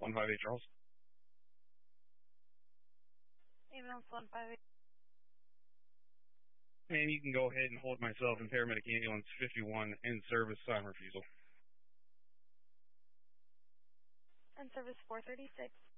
158 Charles. Ambulance 158. And you can go ahead and hold myself and paramedic ambulance 51 in service, sign refusal. And service 436.